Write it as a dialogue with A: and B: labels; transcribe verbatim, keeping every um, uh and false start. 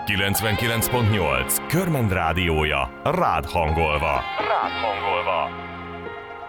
A: kilencvenkilenc pont nyolc Körmend rádiója, rád hangolva. Rád hangolva.